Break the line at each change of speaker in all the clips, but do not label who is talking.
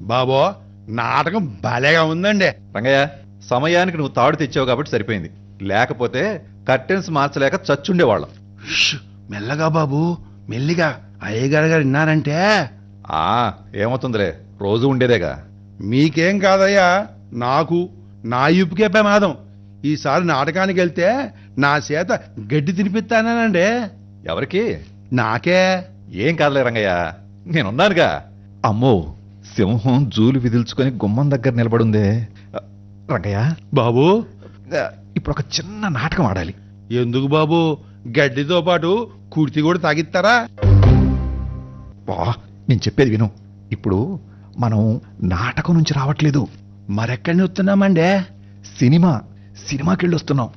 బాబో నాటకం భలేగా ఉందండి.
రంగయ్య, సమయానికి నువ్వు తాడు తెచ్చావు కాబట్టి సరిపోయింది. లేకపోతే కర్టెన్స్ మార్చలేక చచ్చుండేవాళ్ళం.
మెల్లగా బాబు, మెల్లిగా. అయ్యగారు గారు విన్నారంటే
ఏమవుతుందిలే, రోజు ఉండేదేగా.
మీకేం కాదయ్యా, నాకు నా ఇప్పుకే ప్రమాదం. ఈసారి నాటకానికి వెళ్తే నా చేత గడ్డి తినిపిస్తానండి.
ఎవరికి?
నాకే.
ఏం కాదులే రంగయ్య, నేనున్నానుగా. అమ్మో, సింహం జూలు విదిల్చుకొని గుమ్మం దగ్గర నిలబడుందే. రంగయ్య
బాబు,
ఇప్పుడు ఒక చిన్న నాటకం ఆడాలి.
ఎందుకు బాబు? గడ్డితో పాటు కుర్తి కూడా తాగిస్తారా?
నేను చెప్పేది విను. ఇప్పుడు మనం నాటకం నుంచి రావట్లేదు,
మరెక్కడిని వస్తున్నామండే?
సినిమాకి వెళ్ళి వస్తున్నాం.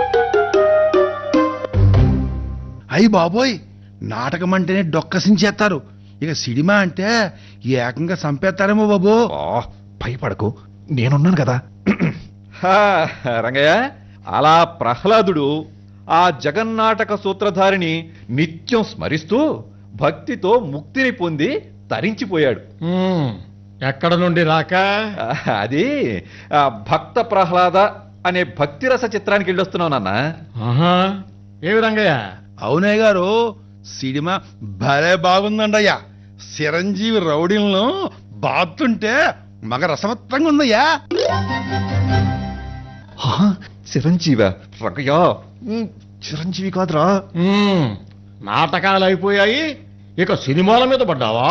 అయ్యి బాబోయ్, నాటకం అంటేనే డొక్కసించేస్తారు, ఇక సినిమా అంటే ఏకంగా చంపేస్తారేమో బాబు.
భయపడకు, నేనున్నాను కదా. రంగయ్య, అలా ప్రహ్లాదుడు ఆ జగన్నాటక సూత్రధారిని నిత్యం స్మరిస్తూ భక్తితో ముక్తిని పొంది తరించిపోయాడు.
ఎక్కడ నుండి రాక?
అది భక్త ప్రహ్లాద అనే భక్తిరస చిత్రానికి వెళ్ళొస్తున్నావు నాన్న.
ఏమి రంగయ్య?
అవునయ్య గారు, సినిమా భలే బాగుందండయ్యా. చిరంజీవి రౌడీలను బాతుంటే మగ రసవత్రంగా ఉందయ్యా.
చిరంజీవి? రంగయ్య, చిరంజీవి కాదురా.
నాటకాలు అయిపోయాయి, ఇక సినిమాల మీద పడ్డావా?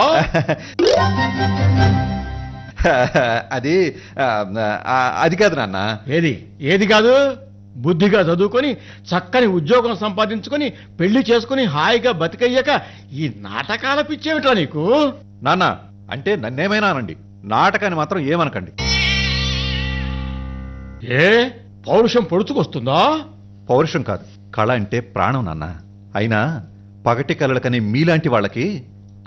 అది కాదు నాన్న.
ఏది కాదు? బుద్ధిగా చదువుకొని చక్కని ఉద్యోగం సంపాదించుకొని పెళ్లి చేసుకుని హాయిగా బతికయ్యాక ఈ నాటకాల పిచ్చేమిట్రా నీకు?
నాన్న, అంటే నన్నేమైనా అనండి, నాటకాన్ని మాత్రం ఏమనకండి.
ఏ పౌరుషం పొడుచుకొస్తుందా?
పౌరుషం కాదు, కళ అంటే ప్రాణం నాన్న. అయినా పగటి కళలకనే మీలాంటి వాళ్ళకి